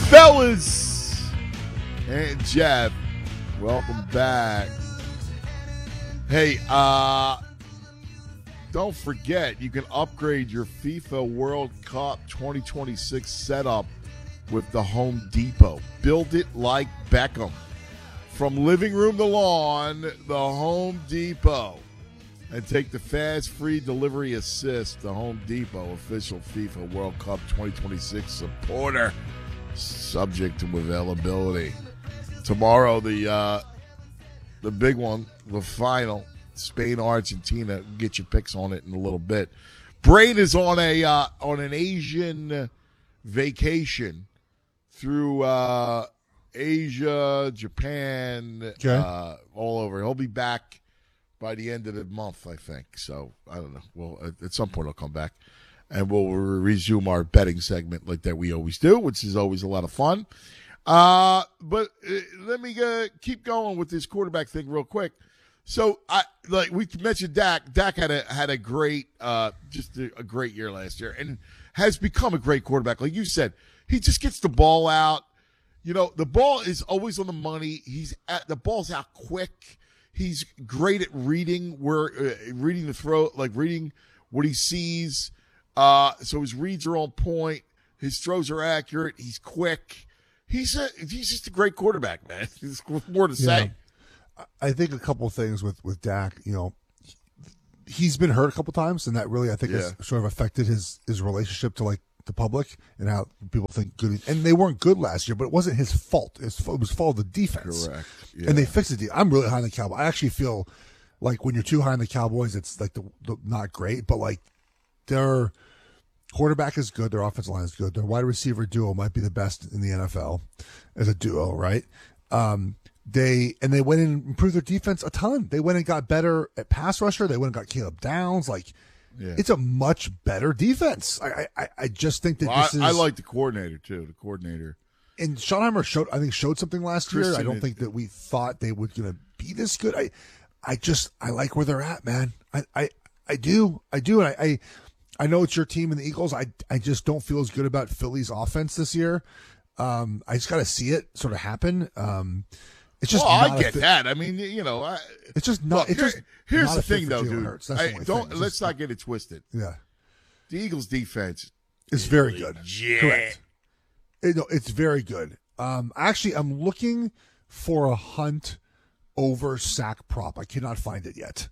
Fellas and Jeff, welcome back. Hey, don't forget you can upgrade your FIFA World Cup 2026 setup with the Home Depot. Build it like Beckham. From living room to lawn, the Home Depot. And take the fast, free delivery assist. The Home Depot, official FIFA World Cup 2026 supporter. Subject to availability. Tomorrow, the big one, the final, Spain, Argentina. Get your picks on it in a little bit. Brain is on an Asian vacation through Asia, Japan, all over. He'll be back by the end of the month, I think. So, I don't know. Well, at some point he'll come back, and we'll resume our betting segment like that we always do, which is always a lot of fun. But let me keep going with this quarterback thing real quick. So, like we mentioned, Dak had a great, just a great year last year, and has become a great quarterback. Like you said, he just gets the ball out. You know, the ball is always on the money. The ball's out quick. He's great at reading reading the throw, like reading what he sees. So his reads are on point. His throws are accurate. He's quick. He's just a great quarterback, man. There's more to say. I think a couple of things with Dak. You know, he's been hurt a couple times, and that really I think has sort of affected his relationship to like the public and how people think good. And they weren't good last year, but it wasn't his fault. It was fault of the defense. Correct. Yeah. And they fixed it. I'm really high on the Cowboys. I actually feel like when you're too high on the Cowboys, it's like the not great, but like their quarterback is good, their offensive line is good, their wide receiver duo might be the best in the NFL as a duo, right? They went and improved their defense a ton. They went and got better at pass rusher. They went and got Caleb Downs. Like, it's a much better defense. I just think that this is. I like the coordinator too. The coordinator. And Schottenheimer showed something last year. I don't think that we thought they were going to be this good. I like where they're at, man. I do. And I know it's your team and the Eagles. I just don't feel as good about Philly's offense this year. I just got to see it sort of happen. It's just. Well, I get that. I mean, you know, it's just not. Look, here's the thing, though, dude. Let's not get it twisted. Yeah, the Eagles' defense is very good. Yeah. Correct. It's very good. Actually, I'm looking for a Hunt over sack prop. I cannot find it yet.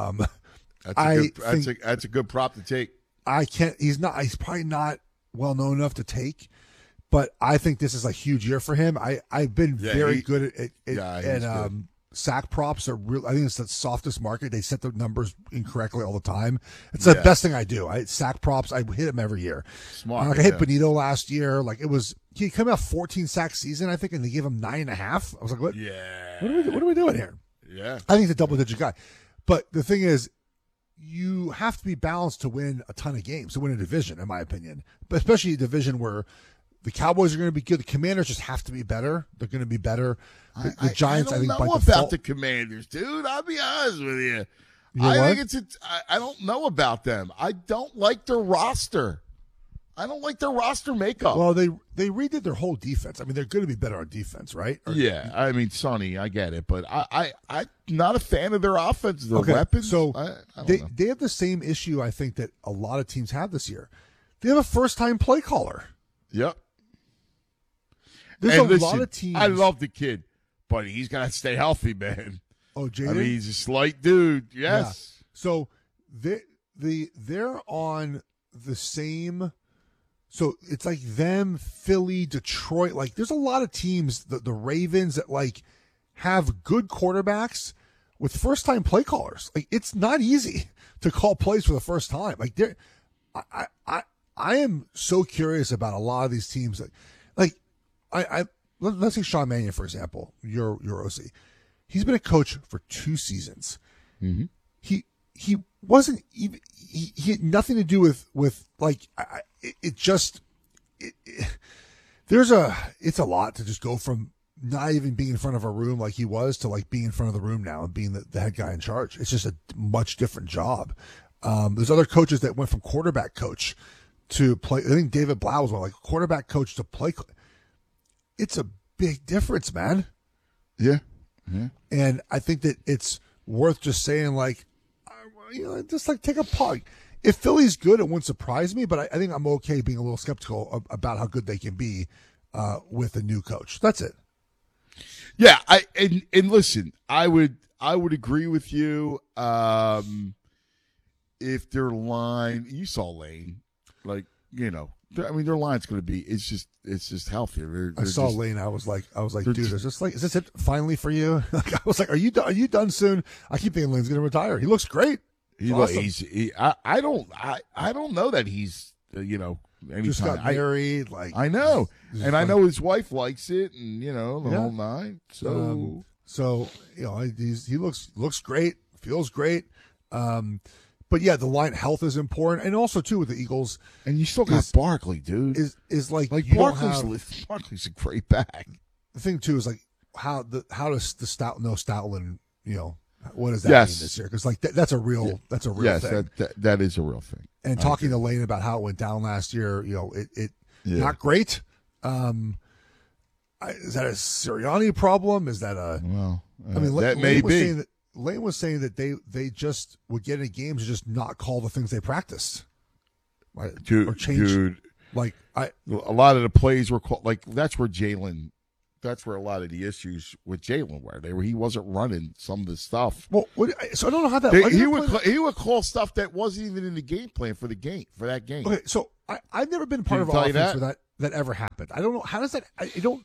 That's a good prop to take. I can't. He's probably not well known enough to take. But I think this is a huge year for him. I've been very good at sack props. Are real. I think it's the softest market. They set the numbers incorrectly all the time. It's the best thing I do. Sack props. I hit them every year. Smart. I hit Benito last year. Like he came out 14 sack season, I think, and they gave him 9.5. I was like, what? Yeah. What are we doing here? Yeah. I think he's a double-digit guy. But the thing is, you have to be balanced to win a ton of games, to win a division, in my opinion. But especially a division where the Cowboys are going to be good. The Commanders just have to be better. They're going to be better. The Giants, I think, by default. I don't know about the Commanders, dude. I'll be honest with you. I don't know about them. I don't like their roster. I don't like their roster makeup. Well, they redid their whole defense. I mean, they're going to be better on defense, right? Yeah, I mean, Sonny, I get it, but I'm not a fan of their offense, their weapons. So they have the same issue, I think, that a lot of teams have this year. They have a first-time play caller. Yep. There's a lot of teams. I love the kid, but he's got to stay healthy, man. Oh, Jaden? I mean, he's a slight dude. Yes. Yeah. So they're on the same. So it's like them, Philly, Detroit. Like there's a lot of teams, the Ravens, that like have good quarterbacks with first-time play callers. Like it's not easy to call plays for the first time. Like I am so curious about a lot of these teams. Let's take Sean Mannion, for example, your OC. He's been a coach for 2 seasons. Mm-hmm. He wasn't even, he had nothing to do with like, it's a lot to just go from not even being in front of a room like he was to like being in front of the room now and being the head guy in charge. It's just a much different job. There's other coaches that went from quarterback coach to play. I think David Blau was one, like quarterback coach to play. it's a big difference, man. Yeah. And I think that it's worth just saying, like, just like take a pause. If Philly's good, it wouldn't surprise me, but I think I'm okay being a little skeptical about how good they can be with a new coach. That's it. Yeah, and listen, I would agree with you. If their line, you saw Lane, like, I mean, their line's going to be. It's just healthier. I saw Lane. I was like, dude, is this it finally for you? Like, I was like, are you done soon? I keep thinking Lane's going to retire. He looks great. I don't know that he's anytime. Just got married. I know, and I know his wife likes it, and the whole nine. So he looks great, feels great. But yeah, the line health is important, and also too with the Eagles. And you still got Barkley, dude. Is like Barkley's a great back. The thing too is like how does the Stoutland what does that mean this year? Because like that's a real thing. That is a real thing. And talking to Lane about how it went down last year, it not great. Is that a Sirianni problem? Is that a I mean, that may be. Lane was saying that they just would get in games and just not call the things they practiced, right? Or change. Dude, a lot of the plays were called. Like that's where a lot of the issues with Jalen were. He wasn't running some of the stuff. Well, so I don't know how that. He would call stuff that wasn't even in the game plan for that game. Okay, so I've never been part of an offense where that ever happened. I don't know how does that. I don't.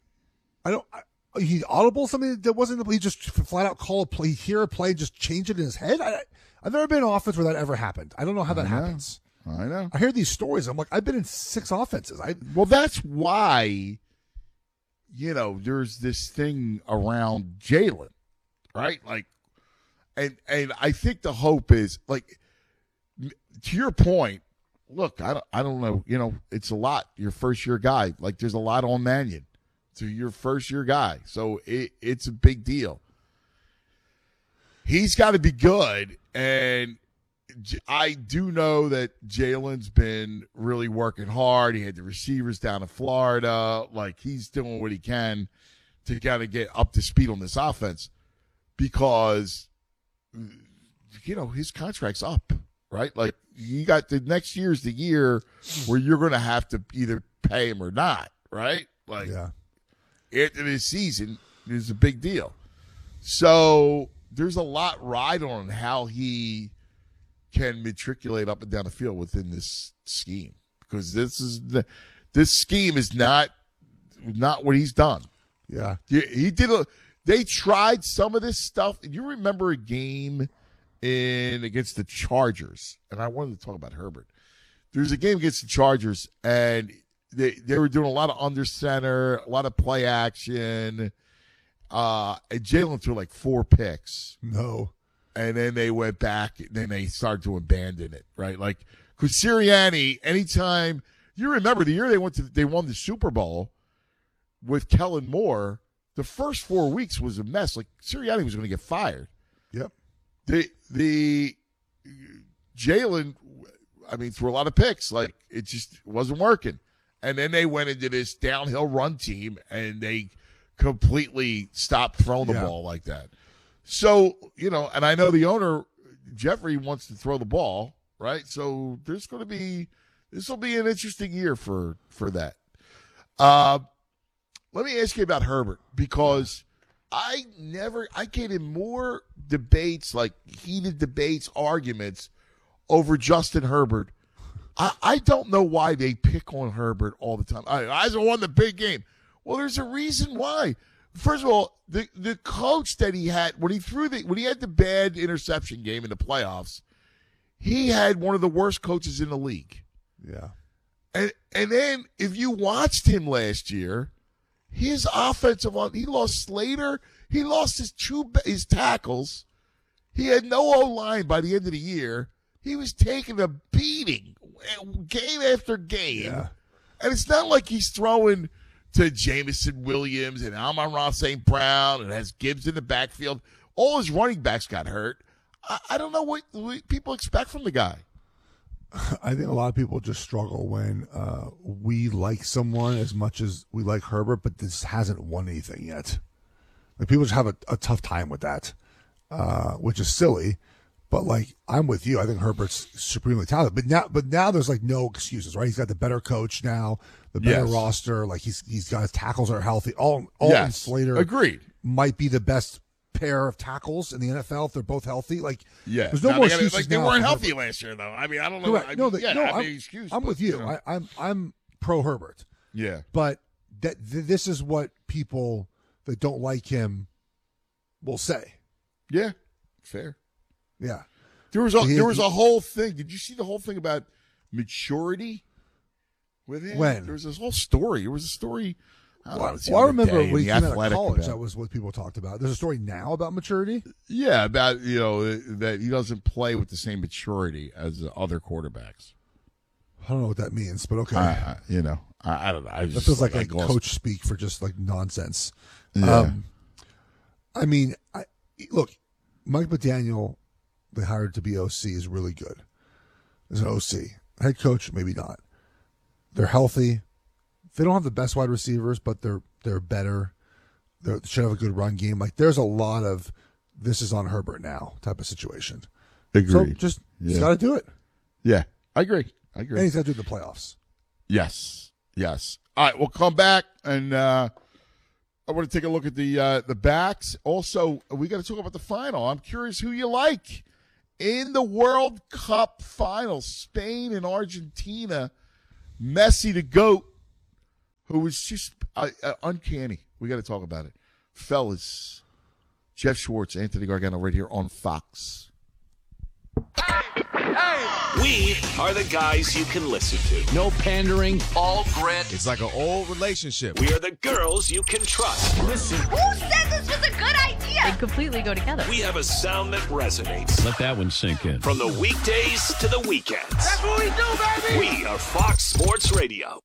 He audible something that wasn't. He just flat out call a play, hear a play, just change it in his head. I've never been in an offense where that ever happened. I don't know how that happens. I know. I hear these stories. I'm like, I've been in 6 offenses. Well, that's why. There's this thing around Jalen, right? Like, and I think the hope is like, to your point. Look, I don't know. It's a lot. Your first year guy. Like, there's a lot on Mannion. To your first year guy. So it's a big deal. He's got to be good. And I do know that Jalen's been really working hard. He had the receivers down in Florida. Like, he's doing what he can to kind of get up to speed on this offense because, his contract's up, right? Like, you got the next year's the year where you're going to have to either pay him or not, right? Like, yeah. After this season is a big deal. So there's a lot riding on how he can matriculate up and down the field within this scheme because this scheme is not what he's done. Yeah, he did they tried some of this stuff. You remember a game against the Chargers, and I wanted to talk about Herbert. There's a game against the Chargers, and they were doing a lot of under center, a lot of play action. And Jalen threw like 4 picks. No. And then they went back and then they started to abandon it, right? Like, because Sirianni, anytime you remember the year they won the Super Bowl with Kellen Moore, the first 4 weeks was a mess. Like, Sirianni was going to get fired. Yep. The Jalen, threw a lot of picks. Like, it just wasn't working. And then they went into this downhill run team, and they completely stopped throwing the ball like that. So, and I know the owner, Jeffrey, wants to throw the ball, right? So this will be an interesting year for that. Let me ask you about Herbert, because I get in more debates, like heated debates, arguments over Justin Herbert. I don't know why they pick on Herbert all the time. I hasn't won the big game. Well, there's a reason why. First of all, the coach that he had when he had the bad interception game in the playoffs, he had one of the worst coaches in the league. Yeah. And then if you watched him last year, his offensive line, he lost Slater, he lost his tackles. He had no O-line by the end of the year. He was taking a beating game after game. Yeah. And it's not like he's throwing to Jamison Williams and Amon-Ra St. Brown and has Gibbs in the backfield. All his running backs got hurt. I don't know what people expect from the guy. I think a lot of people just struggle when we like someone as much as we like Herbert, but this hasn't won anything yet. Like people just have a tough time with that, which is silly. But like I'm with you. I think Herbert's supremely talented. But now there's like no excuses, right? He's got the better coach now, the better roster. Like he's got his tackles are healthy. Alton Slater agreed might be the best pair of tackles in the NFL if they're both healthy. Like there's no more excuses. Like they weren't healthy last year though. I mean I don't know. I'm with you. I'm pro Herbert. Yeah, but this is what people that don't like him will say. Yeah, fair. Yeah, there was a whole thing. Did you see the whole thing about maturity with him? When there was this whole story. It was a story. I remember when he came out of college. That was what people talked about. There's a story now about maturity. Yeah, about that he doesn't play with the same maturity as the other quarterbacks. I don't know what that means, but okay. I don't know. That feels like coach speak for just like nonsense. Yeah. I mean, look, Mike McDaniel, they hired to be OC, is really good. As an OC, head coach, maybe not. They're healthy. They don't have the best wide receivers, but they're better. They should have a good run game. Like there's a lot of this is on Herbert now type of situation. Agreed. So he's got to do it. Yeah, I agree. And he's got to do the playoffs. Yes. All right, we'll come back and I want to take a look at the backs. Also, we got to talk about the final. I'm curious who you like in the World Cup final. Spain and Argentina. Messi the GOAT, who was just uncanny. We got to talk about it. Fellas, Jeff Schwartz, Anthony Gargano right here on Fox. We are the guys you can listen to. No pandering. All grit. It's like an old relationship. We are the girls you can trust. Listen. Who said this was a good idea? They completely go together. We have a sound that resonates. Let that one sink in. From the weekdays to the weekends. That's what we do, baby! We are Fox Sports Radio.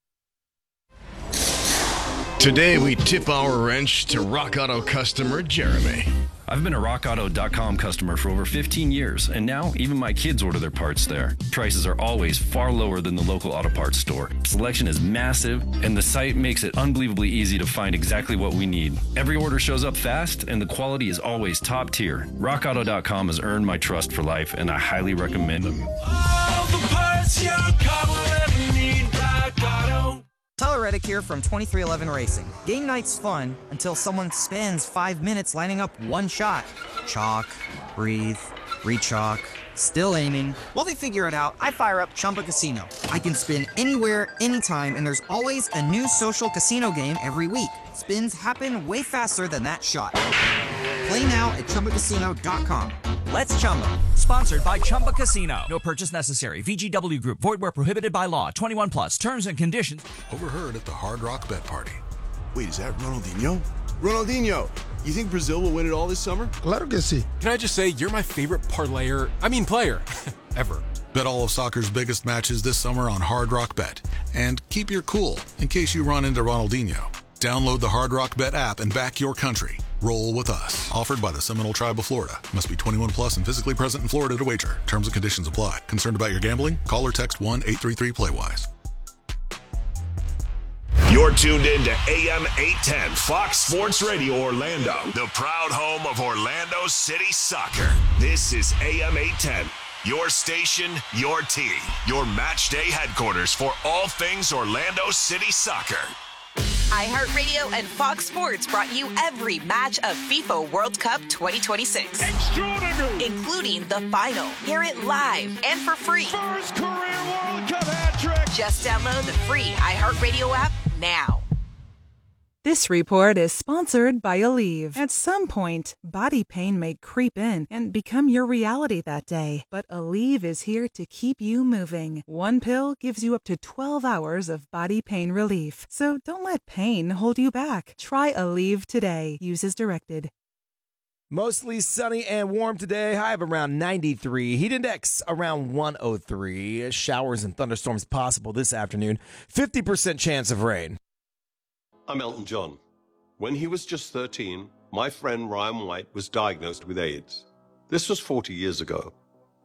Today we tip our wrench to Rock Auto customer Jeremy. I've been a RockAuto.com customer for over 15 years, and now even my kids order their parts there. Prices are always far lower than the local auto parts store. Selection is massive, and the site makes it unbelievably easy to find exactly what we need. Every order shows up fast, and the quality is always top tier. RockAuto.com has earned my trust for life, and I highly recommend them. All the parts your car will ever need, Rock Auto. Tyler Reddick here from 2311 Racing. Game night's fun until someone spends 5 minutes lining up one shot. Chalk, breathe, rechalk, still aiming. While they figure it out, I fire up Chumba Casino. I can spin anywhere, anytime, and there's always a new social casino game every week. Spins happen way faster than that shot. Play now at ChumbaCasino.com. Let's Chumba. Sponsored by Chumba Casino. No purchase necessary. VGW Group. Void where prohibited by law. 21 plus. Terms and conditions. Overheard at the Hard Rock Bet Party. Wait, is that Ronaldinho? Ronaldinho, you think Brazil will win it all this summer? Claro que sí. Can I just say, you're my favorite player ever. Bet all of soccer's biggest matches this summer on Hard Rock Bet. And keep your cool in case you run into Ronaldinho. Download the Hard Rock Bet app and back your country. Roll with us. Offered by the Seminole Tribe of Florida. Must be 21 plus and physically present in Florida to wager. Terms and conditions apply. Concerned about your gambling? Call or text 1-833-PLAY-WISE. You're tuned in to AM 810 Fox Sports Radio Orlando, the proud home of Orlando City Soccer. This is AM 810, your station, your team, your match day headquarters for all things Orlando City Soccer. iHeartRadio and Fox Sports brought you every match of FIFA World Cup 2026. Extraordinary! Including the final. Hear it live and for free. First career World Cup hat trick! Just download the free iHeartRadio app now. This report is sponsored by Aleve. At some point, body pain may creep in and become your reality that day. But Aleve is here to keep you moving. One pill gives you up to 12 hours of body pain relief. So don't let pain hold you back. Try Aleve today. Use as directed. Mostly sunny and warm today. High of around 93. Heat index around 103. Showers and thunderstorms possible this afternoon. 50% chance of rain. I'm Elton John. When he was just 13, my friend Ryan White was diagnosed with AIDS. This was 40 years ago.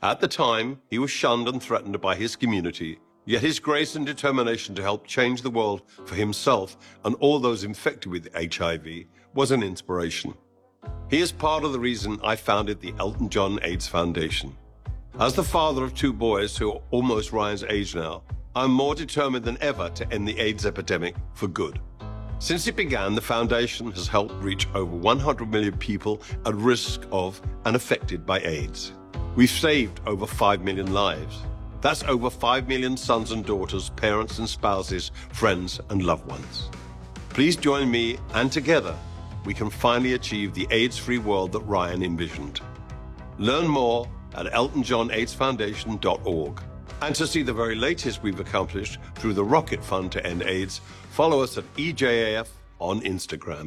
At the time, he was shunned and threatened by his community, yet his grace and determination to help change the world for himself and all those infected with HIV was an inspiration. He is part of the reason I founded the Elton John AIDS Foundation. As the father of 2 boys who are almost Ryan's age now, I'm more determined than ever to end the AIDS epidemic for good. Since it began, the foundation has helped reach over 100 million people at risk of and affected by AIDS. We've saved over 5 million lives. That's over 5 million sons and daughters, parents and spouses, friends and loved ones. Please join me, and together we can finally achieve the AIDS-free world that Ryan envisioned. Learn more at eltonjohnaidsfoundation.org. And to see the very latest we've accomplished through the Rocket Fund to End AIDS, follow us at EJAF on Instagram.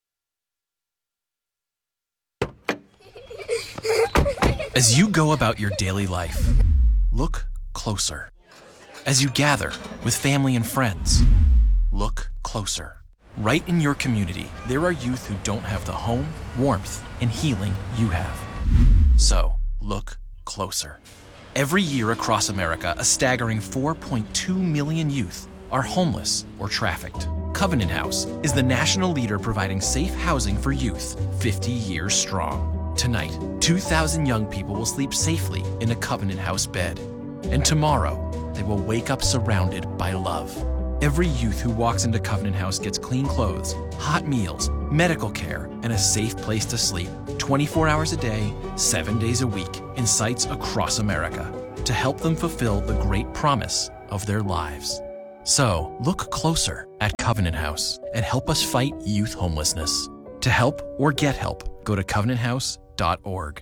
As you go about your daily life, look closer. As you gather with family and friends, look closer. Right in your community, there are youth who don't have the home, warmth, and healing you have. So, look closer. Every year across America, a staggering 4.2 million youth are homeless or trafficked. Covenant House is the national leader providing safe housing for youth, 50 years strong. Tonight, 2,000 young people will sleep safely in a Covenant House bed. And tomorrow, they will wake up surrounded by love. Every youth who walks into Covenant House gets clean clothes, hot meals, medical care, and a safe place to sleep 24 hours a day, 7 days a week in sites across America to help them fulfill the great promise of their lives. So, look closer at Covenant House and help us fight youth homelessness. To help or get help, go to covenanthouse.org.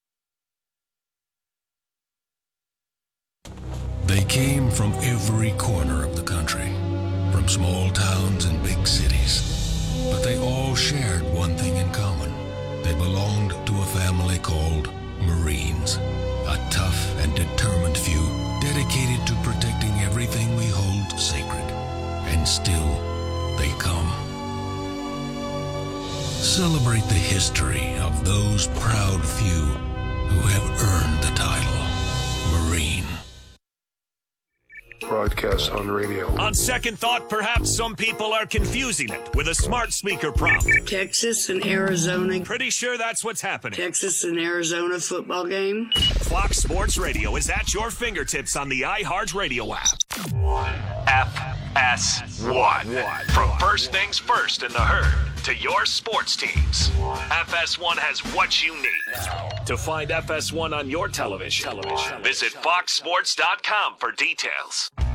They came from every corner of the country, from small towns and big cities. But they all shared one thing in common. They belonged to a family called Marines, a tough and determined few dedicated to protecting everything we hold sacred. And still, they come. Celebrate the history of those proud few who have earned the title Marine. Broadcast on radio. On second thought, perhaps some people are confusing it with a smart speaker prompt. Texas and Arizona. Pretty sure that's what's happening. Texas and Arizona football game. Fox Sports Radio is at your fingertips on the iHeartRadio app. FS1. From first things first in the herd to your sports teams, FS1 has what you need. To find FS1 on your television, visit foxsports.com for details.